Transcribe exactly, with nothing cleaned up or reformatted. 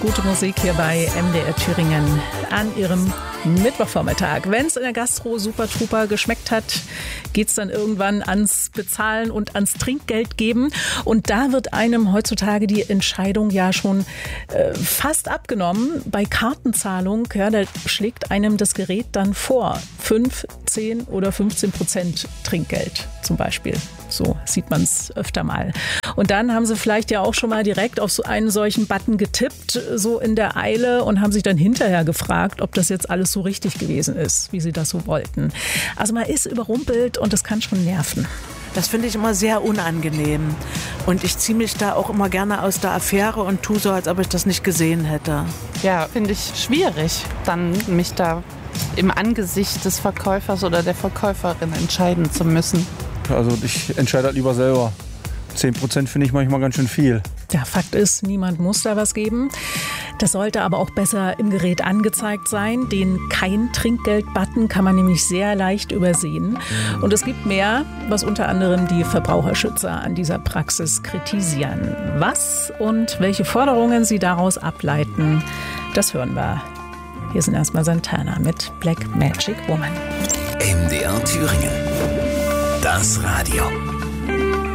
Gute Musik hier bei M D R Thüringen an Ihrem Mittwochvormittag. Wenn es in der Gastro super truper geschmeckt hat, geht es dann irgendwann ans Bezahlen und ans Trinkgeld geben. Und da wird einem heutzutage die Entscheidung ja schon äh, fast abgenommen. Bei Kartenzahlung, ja, da schlägt einem das Gerät dann vor. fünf, zehn oder fünfzehn Prozent Trinkgeld zum Beispiel. So sieht man es öfter mal. Und dann haben sie vielleicht ja auch schon mal direkt auf so einen solchen Button getippt, so in der Eile, und haben sich dann hinterher gefragt, ob das jetzt alles so richtig gewesen ist, wie sie das so wollten. Also man ist überrumpelt und das kann schon nerven. Das finde ich immer sehr unangenehm. Und ich ziehe mich da auch immer gerne aus der Affäre und tue so, als ob ich das nicht gesehen hätte. Ja, finde ich schwierig, dann mich da im Angesicht des Verkäufers oder der Verkäuferin entscheiden zu müssen. Also ich entscheide halt lieber selber. zehn Prozent finde ich manchmal ganz schön viel. Ja, Fakt ist, niemand muss da was geben. Das sollte aber auch besser im Gerät angezeigt sein. Den Kein-Trinkgeld-Button kann man nämlich sehr leicht übersehen. Und es gibt mehr, was unter anderem die Verbraucherschützer an dieser Praxis kritisieren. Was und welche Forderungen sie daraus ableiten, das hören wir. Hier sind erstmal Santana mit Black Magic Woman. M D R Thüringen. Das Radio.